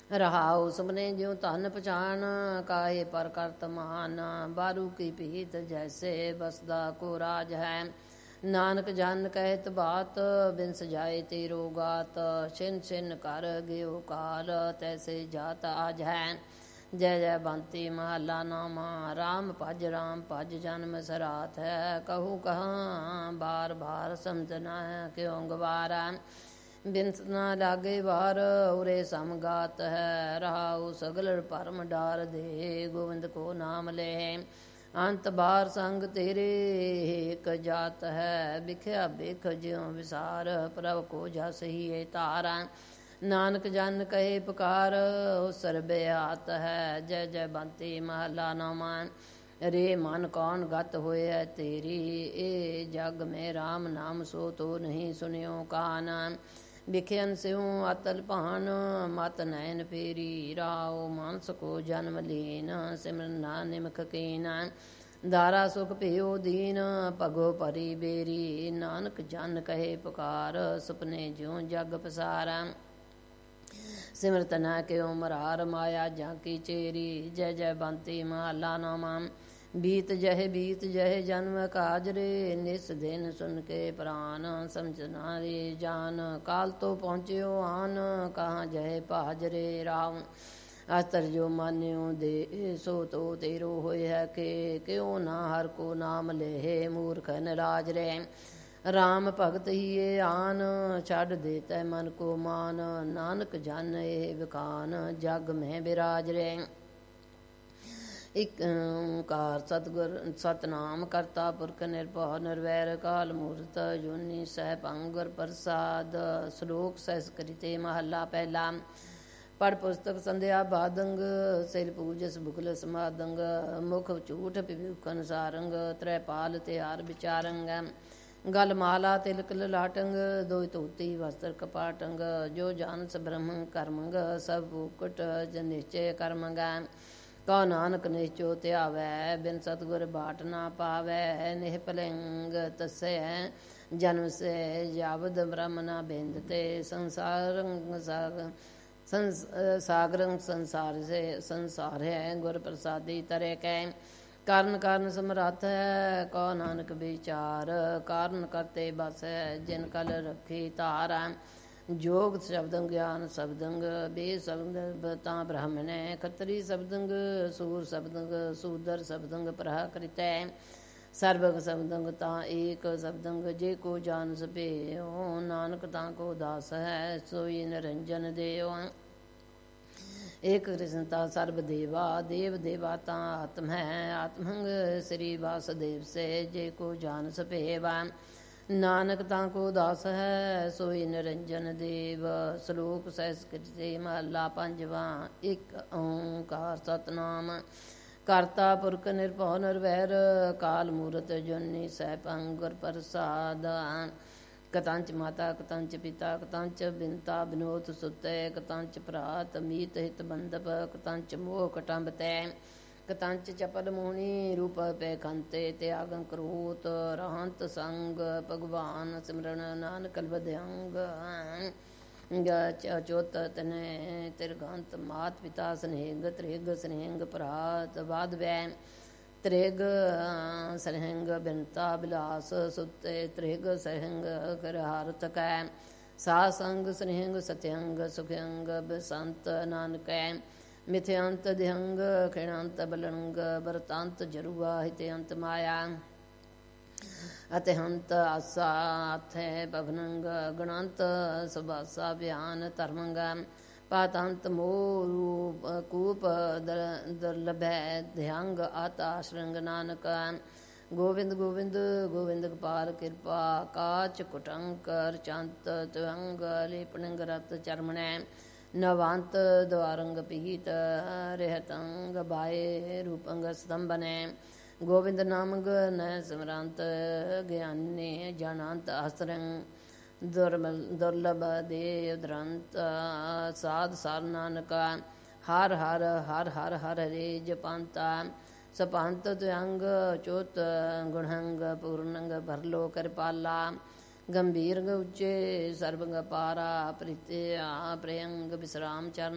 ਰਹਾਉ ਸੁਪਨੇ ਜਿਉ ਧਨ ਪਛਾਨ, ਕਾਹੇ ਪਰ ਕਰਤ ਮਾਨ। ਬਾਰੂ ਕੀ ਪੀਤ ਜੈਸੇ ਬਸਦਾ ਕੋ ਰਾਜ ਹੈ, ਨਾਨਕ ਜਨ ਕਹਿਤ ਬਾਤ, ਬਿਨ ਸਜਾਏ ਤੇਰੋ ਗਾਤ। ਛਿਨ ਛਿਨ ਕਰ ਗਿਓ ਕਾਲ, ਤੈਸੇ ਜਾਤ ਆਜ ਹੈ। ਜੈ ਜੈ ਬੰਤੀ ਮਹੱਲਾ ਨਾਮਾ, ਰਾਮ ਭਜ ਜਨਮ ਸਰਾਤ ਹੈ। ਕਹੂ ਕਹਾਂ ਬਾਰ ਬਾਰ ਸਮਝਣਾ ਕਿਉਂ ਗਵਾਰਾ, ਬਿਨ ਨਾ ਲਾਗੇ ਵਾਰ ਉਰੇ ਸਮਗਾਤ ਹੈ। ਰਹਾਉ ਸਗਲ ਭਰਮ ਡਾਰ ਦੇ, ਗੋਵਿੰਦ ਕੋ ਨਾਮ ਲੈ। ਅੰਤ ਬਾਰ ਸੰਗ ਤੇਰੇ ਏਕ ਜਾਤ ਹੈ, ਬਿਖਿਆ ਬਿਖ ਜਿਉ ਵਿਸਾਰ, ਪ੍ਰਭ ਕੋ ਜਸ ਹੀ ਧਾਰਾ। ਨਾਨਕ ਜਨ ਕਹੇ ਪੁਕਾਰ, ਉਸਰ ਬੇਹਾਤ ਹੈ। ਜੈ ਜੈ ਬੰਤੀ ਮਹੱਲਾ ਨਾਮਾ, ਰੇ ਮਨ ਕੌਣ ਗਤ ਹੋਇਐ ਤੇਰੀ, ਇਹ ਜਗ ਮੈਂ ਰਾਮ ਨਾਮ ਸੋ ਤੋ ਨਹੀਂ ਸੁਨਿਓ ਕਾਨ। ਬਿਖਿਅਨ ਸਿਉ ਅਤਲ ਭਾਨ, ਮਤ ਨੈਨ ਫੇਰੀ। ਰਾਉ ਮਾਨਸ ਕੋ ਜਨਮ ਲੀਨ, ਸਿਮਰਨ ਨਾ ਨਿਮਖ ਕੀਨ। ਦਾਰਾ ਸੁਖ ਭਿਓ ਦੀਨ, ਭਗੋ ਭਰੀ ਬੇਰੀ। ਨਾਨਕ ਜਨ ਕਹੇ ਪੁਕਾਰ, ਸੁਪਨੇ ਜਿਉ ਜਗ ਪਸਾਰਾ। ਸਿਮਰਤ ਨਾ ਕਿਉ ਮਰਾਰ, ਮਾਇਆ ਜਾਂਕੀ ਚੇਰੀ। ਜੈ ਜੈ ਬੰਤੀ ਮਹੱਲਾ ਨਾਮਾ, ਬੀਤ ਜਹ ਜਨਮ ਕਾਜਰੇ, ਨਿਸ ਦਿਨ ਸੁਨ ਕੇ ਪ੍ਰਾਨ। ਸਮਝ ਨਾ ਰੇ ਜਾਨ, ਕਾਲ ਤੋਂ ਪਹੁੰਚਿਓ ਆਨ, ਕਹਾਂ ਜਹ ਭਾਜਰੇ। ਰਾਮ ਅਸਤਰ ਜੋ ਮਾਨਿਓ ਦੇ, ਸੋ ਤੋ ਤੇਰੋ ਹੋਏ ਹੈ ਕੇ। ਕਿਉ ਨਾ ਹਰ ਕੋ ਨਾਮ ਲੇਹ, ਮੂਰਖ ਨਰਾਜ ਰੇ। ਰਾਮ ਭਗਤ ਹੀਏ ਆਨ, ਛੱਡ ਦੇਤੈ ਮਨ ਕੋ ਮਾਨ। ਨਾਨਕ ਜਨ ਇਹ ਵਿਖਾਨ, ਜਗ ਮੈਂ ਬਿਰਾਜ ਰੇ। ਇਕ ਓਂਕਾਰ ਸਤਿਗੁਰ ਸਤਨਾਮ ਕਰਤਾ ਪੁਰਖ ਨਿਰਭਉ ਨਿਰਵੈਰ, ਕਾਲ ਮੂਰਤ ਜੂਨੀ ਸੈਭੰ ਗੁਰ ਪ੍ਰਸਾਦ। ਸ਼ਲੋਕ ਸੰਸਕ੍ਰਿਤੇ ਮਹੱਲਾ ਪਹਿਲਾ। ਪੜ੍ਹ ਪੁਸਤਕ ਸੰਧਿਆ ਬਾਦੰਗ, ਸਿਰ ਪੂਜਸ ਬੁਕਲ ਸਮਾਦੰਗ। ਮੁਖ ਝੂਠ ਪਿਭੂਖਨ ਸਾਰੰਗ, ਤ੍ਰੈ ਪਾਲ ਤਿਹਾਰ ਵਿਚਾਰੰਗ। ਗਲ ਮਾਲਾ ਤਿਲਕ ਲਲਾਟੰਗ, ਦੋਇ ਧੋਤੀ ਵਸਤਰ ਕਪਾਟੰਗ। ਜੋ ਜਾਨਸ ਬ੍ਰਹਮ ਕਰਮੰਗ, ਸਭ ਭੂਕਟ ਨਿਸ਼ਚੈ ਕਰਮੰਗ। ਕਉ ਨਾਨਕ ਨਿਸ਼ਚੋ ਧਿਆਵੈ, ਬਿਨ ਸਤਿਗੁਰ ਬਾਟ ਨਾ ਪਾਵੈ। ਨਿਹ ਭਲਿੰਗ ਤਸੈ ਜਨਮ ਸੇ, ਜਾਵਦ ਬ੍ਰਹਮ ਨਾ ਬਿੰਦਤੇ। ਸਾਗਰੰ ਸੰਸਾਰ ਹੈ, ਗੁਰ ਪ੍ਰਸਾਦੀ ਤਰੇ ਕੈ। ਕਾਰਨ ਕਾਰਨ ਸਮਰੱਥ ਹੈ, ਕਉ ਨਾਨਕ ਵਿਚਾਰ। ਕਾਰਨ ਕਰਤੇ ਬਸ ਹੈ, ਜਿਨ ਕਲ ਰੱਖੀ ਧਾਰ। ਜੋਗ ਸ਼ਬਦੰ ਗਿਆਨ ਸ਼ਬਦੰਗ, ਬੇ ਸ਼ਬਦ ਤਾਂ ਬ੍ਰਹਮਣੈ। ਖੱਤਰੀ ਸ਼ਬਦੰਗ, ਸੂਰ ਸ਼ਬਦੰਗ, ਸੂਦਰ ਸ਼ਬਦੰਗ ਪ੍ਰਾਕ੍ਰਿਤੈ। ਸਰਬਗ ਸ਼ਬਦੰਗ ਤਾਂ ਏਕ ਸ਼ਬਦੰਗ, ਜੇ ਕੋ ਜਾਨ ਸਭੇਉ। ਨਾਨਕ ਤਾਂ ਕੋ ਦਾਸ ਹੈ, ਸੋਈ ਨਿਰੰਜਨ ਦੇਉ। ਏਕ ਕ੍ਰਿਸ਼ਨ ਤਾਂ ਸਰਬ ਦੇਵਾ, ਦੇਵ ਦੇਵਾ ਤਾਂ ਆਤਮ ਹੈ। ਆਤਮੰਗ ਸ੍ਰੀ ਵਾਸੁਦੇਵ ਸੇ, ਜੇ ਕੋ ਜਾਨ ਸਭੇਵਾ। ਨਾਨਕ ਤਾਂ ਕੋ ਦਾਸ ਹੈ, ਸੋਈ ਨਿਰੰਜਨ ਦੇਵ। ਸ਼ਲੋਕ ਸੰਸਕ੍ਰਿਤੇ ਮਹੱਲਾ ਪੰਜਵਾਂ। ਇਕ ਓਂਕਾਰ ਸਤਨਾਮ ਕਰਤਾ ਪੁਰਖ ਨਿਰਭਉ ਨਿਰਵੈਰ, ਕਾਲ ਮੂਰਤ ਜੁਨੀ ਸੈਭੰ ਗੁਰ ਪ੍ਰਸਾਦ। ਕਤੰਚ ਮਾਤਾ ਕਤੰਚ ਪਿਤਾ, ਕਤੰਚ ਬਿਨਤਾ ਬਿਨੋਦ ਸੁਤੈ। ਕਤੰਚ ਭਰਾਤ ਮੀਤ ਹਿਤ ਬੰਧਪ, ਕਤੰਚ ਮੋਹ ਕਟੰਬ ਤੈ। ਕਤੰਚ ਚਪਲ ਮੋਹਣੀ ਰੂਪ ਪੈਖੰਤੇ, ਤਿਆਗੰ ਕਰੋਤ ਰਹੰਤ ਸੰਗ। ਭਗਵਾਨ ਸਿਮਰਨ ਨਾਨਕ ਲਭਧਿਅੰਗ, ਚੋਤ ਤਨੈ ਤਿਰਗੰਤ। ਮਾਤ ਪਿਤਾ ਸਨੇਹੰਗ, ਤ੍ਰਿਗ ਸਨੇਹੰਗ ਭਰਾਤ ਬਾਧ ਵੈ। ਤ੍ਰਿਗ ਸਰਹਿੰਗ ਬਿਨਤਾ ਬਿਲਾਸ ਸੁਤੇ, ਤ੍ਰਿਗ ਸਰਹਿੰਗ ਕਰ ਹਾਰਤ ਕੈ। ਸਾ ਸੰਗ ਸਨੇਹੰਗ ਸਤਿਅੰਗ, ਸੁਖਿਅੰਗ ਬਸੰਤ ਨਾਨਕੈ। ਮਿਥਿਅੰਤ ਦਿਹੰਗ, ਖਿਣੰਤ ਬਲੰਗ। ਬਰਤੰਤ ਜਰੂਆ, ਹਿਤਿਅੰਤ ਮਾਇਆ। ਅਤਿਹੰਤ ਆਸਾ ਅਥੈ ਪਵਨੰਗ, ਗਣੰਤ ਸੁਭਾਸਾ ਬਿਆਨ ਧਰਮੰਗ। ਪਾਤੰਤ ਮੋਹ ਰੂਪ ਕੂਪ, ਦੁਰਲਭੈ ਧਿਅੰਗ ਅਤ ਆਸ਼ਰੰਗ। ਨਾਨਕ ਗੋਵਿੰਦ ਗੋਵਿੰਦ ਗੋਵਿੰਦ ਗੋਪਾਲ ਕਿਰਪਾ। ਕਾਚ ਕੁਟੰਕਰ ਚੰਤ ਤੁਅੰਗ, ਲੇਪਣੰਗ ਰਤ ਚਰਮਣੈ। ਨਵੰਤ ਦਵਾਰੰਗ ਪੀਤ, ਰਹਿਤੰਗ ਬਾਏ ਰੂਪੰਗ ਸਤੰਭਨੈ। ਗੋਵਿੰਦ ਨਾਮੰਗ ਨੈ ਸਿਮਰੰਤ, ਗਿਆਨੀ ਜਨੰਤ ਅਸਰੰ। ਦੁਰਲਭ ਦੇ ਉਦਰੰਤ, ਸਾਧ ਸਰ ਨਾਨਕ। ਹਰ ਹਰ ਹਰ ਹਰ ਹਰ ਹਰੇ ਜਪੰਤਾ। ਸਪੰਤ ਤੁਅੰਗ ਚੋਤ ਗੁਣੰਗ, ਪੂਰਨੰਗ ਭਰਲੋ ਕਿਰਪਾਲਾ। ਗੰਭੀਰੰਗ ਉੱਚੇ ਸਰਬੰਗ ਪਾਰਾ, ਪ੍ਰੀਤਿਆ ਪ੍ਰਿਯੰਗ ਵਿਸਰਾਮ ਚਰਨ।